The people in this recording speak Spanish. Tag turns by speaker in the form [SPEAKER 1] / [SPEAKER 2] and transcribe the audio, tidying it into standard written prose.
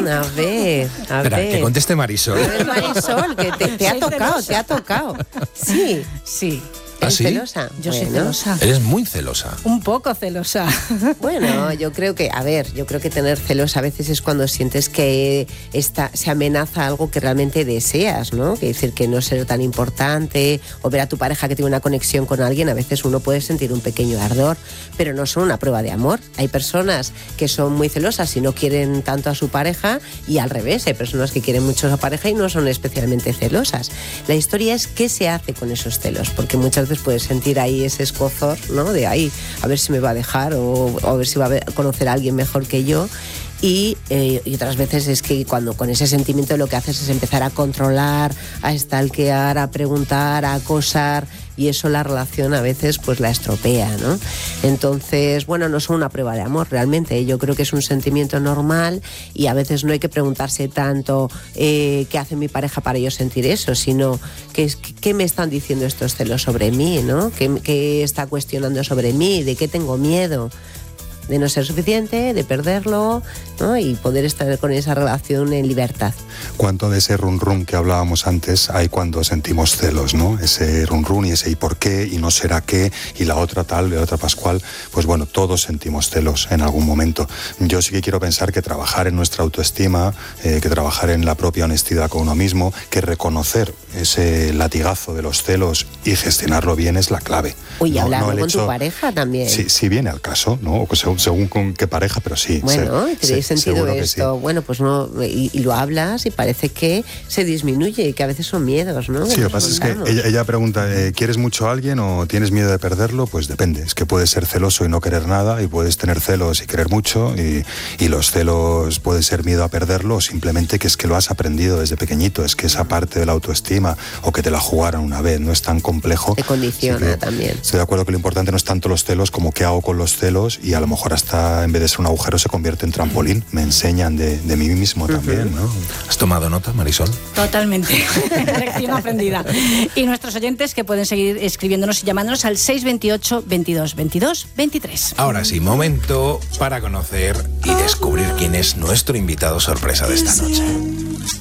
[SPEAKER 1] A ver.
[SPEAKER 2] Espera, que conteste Marisol.
[SPEAKER 1] A ver, Marisol, que te ha tocado. Sí.
[SPEAKER 2] ¿Ah, sí?
[SPEAKER 1] ¿Celosa?
[SPEAKER 3] Yo soy celosa.
[SPEAKER 2] Eres muy celosa.
[SPEAKER 3] Un poco celosa.
[SPEAKER 1] Bueno, yo creo que tener celos a veces es cuando sientes que se amenaza algo que realmente deseas, ¿no? Que decir que no ser tan importante, o ver a tu pareja que tiene una conexión con alguien, a veces uno puede sentir un pequeño ardor, pero no son una prueba de amor. Hay personas que son muy celosas y no quieren tanto a su pareja, y al revés, hay personas que quieren mucho a su pareja y no son especialmente celosas. La historia es qué se hace con esos celos, porque muchas veces puedes sentir ahí ese escozor, ¿no? De ahí, a ver si me va a dejar o a ver si va a conocer a alguien mejor que yo. Y otras veces es que cuando con ese sentimiento lo que haces es empezar a controlar, a stalkear, a preguntar, a acosar, y eso la relación a veces pues la estropea, ¿no? Entonces, bueno, no son una prueba de amor realmente. Yo creo que es un sentimiento normal y a veces no hay que preguntarse tanto qué hace mi pareja para yo sentir eso, sino qué me están diciendo estos celos sobre mí, ¿no? ¿Qué está cuestionando sobre mí? ¿De qué tengo miedo? De no ser suficiente, de perderlo, ¿no? Y poder estar con esa relación en libertad.
[SPEAKER 4] ¿Cuánto de ese run run que hablábamos antes hay cuando sentimos celos, ¿no? Ese run run y ese ¿y por qué? Y no será qué, y la otra tal, la otra pascual. Pues bueno, todos sentimos celos en algún momento. Yo sí que quiero pensar que trabajar en nuestra autoestima, que trabajar en la propia honestidad con uno mismo, que reconocer ese latigazo de los celos y gestionarlo bien es la clave.
[SPEAKER 1] Oye, hablarlo con tu pareja también.
[SPEAKER 4] Sí, si viene al caso, ¿no? Según con qué pareja, pero sí.
[SPEAKER 1] Bueno, ¿tenéis sentido esto? Sí. Bueno, pues no, y lo hablas y parece que se disminuye y que a veces son miedos, ¿no?
[SPEAKER 4] Sí, lo que pasa es que ella pregunta, ¿quieres mucho a alguien o tienes miedo de perderlo? Pues depende, es que puedes ser celoso y no querer nada, y puedes tener celos y querer mucho, y los celos puede ser miedo a perderlo, o simplemente que es que lo has aprendido desde pequeñito, es que esa parte de la autoestima, o que te la jugaron una vez, no es tan complejo.
[SPEAKER 1] Te condiciona también.
[SPEAKER 4] Estoy de acuerdo que lo importante no es tanto los celos como qué hago con los celos, y a lo mejor hasta en vez de ser un agujero se convierte en trampolín, me enseñan de mí mismo también, ¿no?
[SPEAKER 2] ¿Has tomado nota, Marisol?
[SPEAKER 3] Totalmente, lección aprendida. Y nuestros oyentes que pueden seguir escribiéndonos y llamándonos al 628 22 22 23.
[SPEAKER 2] Ahora sí, momento para conocer y descubrir quién es nuestro invitado sorpresa de esta noche.